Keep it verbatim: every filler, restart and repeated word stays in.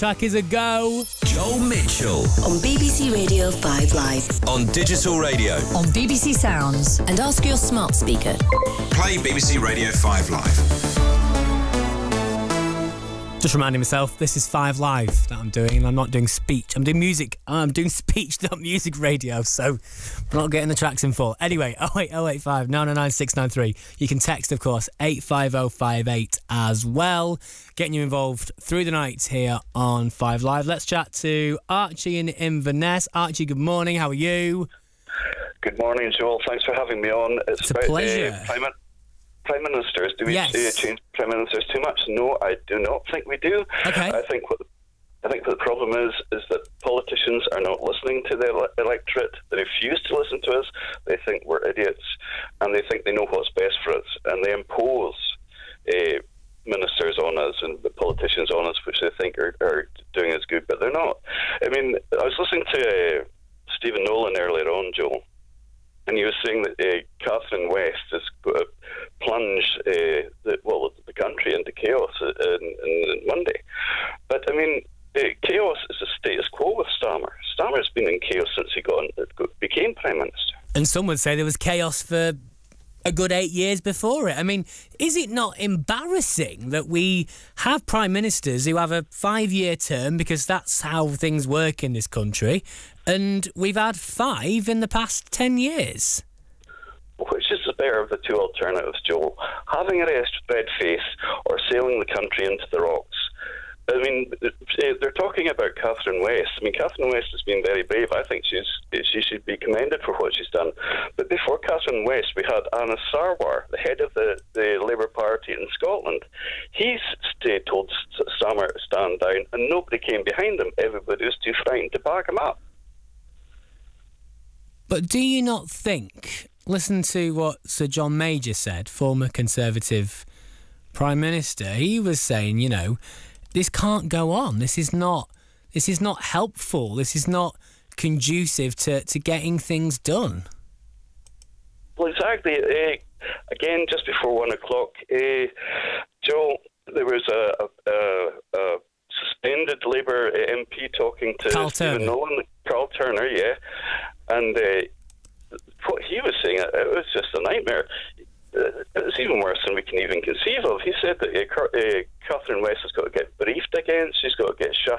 Track is a go. Joel Mitchell. On B B C Radio five Live. On digital radio. On B B C Sounds. And ask your smart speaker. Play B B C Radio five Live. Just reminding myself, this is five Live that I'm doing, and I'm not doing speech. I'm doing music. I'm doing speech, not music radio, so I'm not getting the tracks in full. Anyway, oh eight oh eight five nine oh nine six nine three. You can text, of course, eight five oh five eight as well. Getting you involved through the night here on five Live. Let's chat to Archie in Inverness. Archie, good morning. How are you? Good morning, Joel. Thanks for having me on. It's, it's a about, pleasure. Uh, Prime, Prime Ministers. Do we yes. uh, change Prime Ministers too much? No, I do not think we do. Okay. I think what I think what the problem is is that politicians are not listening to the ele- electorate. They refuse to listen to us. They think we're idiots, and they think they know what's best for us, and they impose uh, ministers on us and the politicians on us, which they think are, are doing us good, but they're not. I mean, I was listening to uh, Stephen Nolan earlier on, Joel, and he was saying that uh, Catherine West has got to plunge uh, the, well, the country into chaos on, on Monday. But, I mean, uh, chaos is the status quo with Starmer. Starmer's been in chaos since he got, got became Prime Minister. And some would say there was chaos for a good eight years before it. I mean, is it not embarrassing that we have prime ministers who have a five-year term, because that's how things work in this country, and we've had five in the past ten years? Which is the better of the two alternatives, Joel? Having a red face or sailing the country into the rocks? I mean, they're talking about Catherine West. I mean, Catherine West has been very brave. I think she's she should be commended for what she's done. But before Catherine West, we had Anas Sarwar, the head of the, the Labour Party in Scotland. He stayed, told Starmer to stand down, and nobody came behind him. Everybody was too frightened to back him up. But do you not think, listen to what Sir John Major said, former Conservative Prime Minister, he was saying, you know, this can't go on. This is not this is not helpful. This is not conducive to, to getting things done. Well, exactly. Uh, again, just before one o'clock, uh, Joe, there was a, a, a suspended Labour M P talking to Carl Stephen Turner. Nolan, Carl Turner, yeah, and uh, what he was saying, it was just a nightmare. Uh, it's even worse than we can even conceive of. He said that uh, uh, Catherine West has got to get briefed again. She's got to get shut